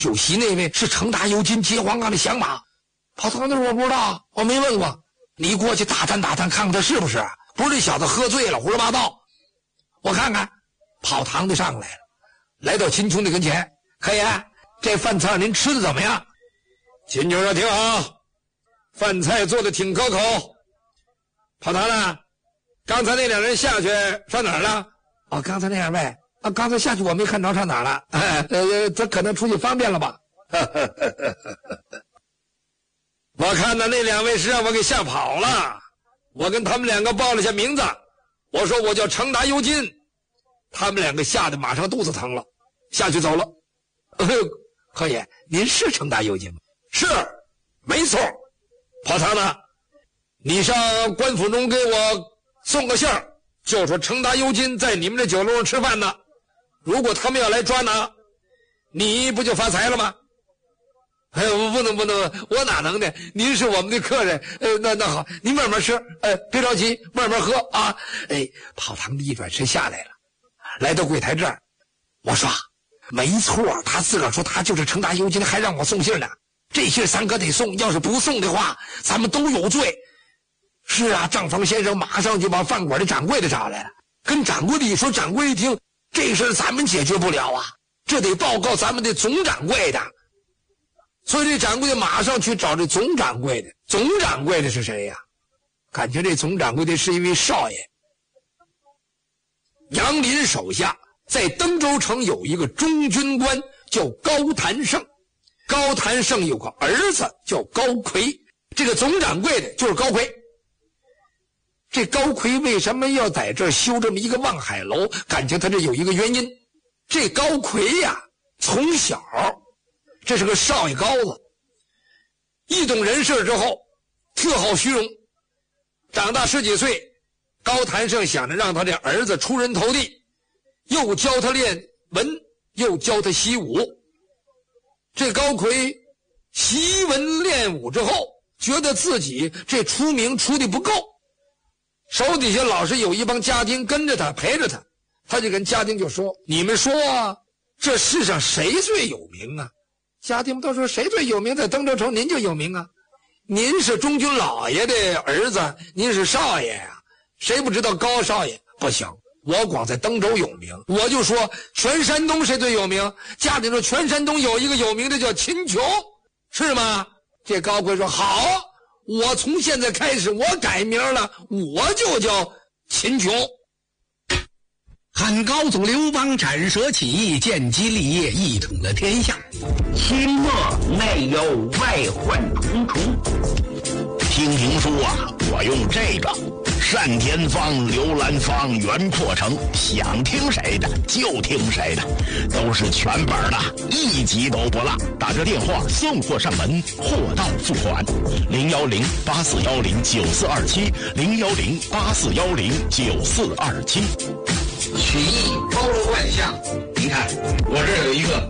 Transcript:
酒席那位是程大尤金接黄冈的响马。跑堂的我不知道，我没问过。你过去打探打探，看看他是不是，不是这小子喝醉了胡说八道。我看看。跑堂的上来了，来到秦琼的跟前。客爷，这饭菜您吃的怎么样？秦琼说挺好，饭菜做的挺可口。跑堂呢？刚才那两人下去上哪儿了？哦，刚才那两位啊，刚才下去我没看着上哪儿了。他可能出去方便了吧？我看到那两位是让我给吓跑了。我跟他们两个报了下名字，我说我叫程达尤金，他们两个吓得马上肚子疼了，下去走了。客爷，您是程达尤金吗？是，没错。跑堂呢？你上官府中给我送个信儿，就说程达尤金在你们这酒楼上吃饭呢。如果他们要来抓拿，你不就发财了吗？哎呦，不能，我哪能呢？您是我们的客人，那好，您慢慢吃，别着急，慢慢喝啊。跑堂的一转身下来了，来到柜台这儿，我说没错，他自个儿说他就是程达尤金，还让我送信呢。这信咱可得送，要是不送的话，咱们都有罪。是啊，账房先生马上就把饭馆的掌柜的找来了，跟掌柜的一说，掌柜一听，这事咱们解决不了啊，这得报告咱们的总掌柜的。所以这掌柜的马上去找这总掌柜的。总掌柜的是谁呀？感觉这总掌柜的是一位少爷。杨林手下在登州城有一个中军官叫高谭胜，高谭胜有个儿子叫高奎，这个总掌柜的就是高奎。这高奎为什么要在这儿修这么一个望海楼？感觉他这有一个原因。这高奎呀，从小这是个少爷高子，一懂人事之后特好虚荣，长大10几岁，高谭胜想着让他这儿子出人头地，又教他练文，又教他习武。这高奎习文练武之后，觉得自己这出名出的不够，手底下老是有一帮家丁跟着他陪着他，他就跟家丁就说，你们说这世上谁最有名啊？家丁们都说谁最有名，在登州城您就有名啊，您是中军老爷的儿子，您是少爷呀，谁不知道高少爷？不行，我光在登州有名，我就说全山东谁最有名？家丁说全山东有一个有名的叫秦琼，是吗？这高奎说好，我从现在开始我改名了，我就叫秦琼。 汉高祖刘邦斩蛇起义，建基立业，一统了天下。 清末内有外患重重。 听评书啊，我用这个单田芳、刘兰芳、袁阔成，想听谁的就听谁的，都是全本的，一集都不落。打这电话送货上门，货到付款。010-8410-9427 010-8410-9427。 曲艺包罗万象，你看我这儿有一个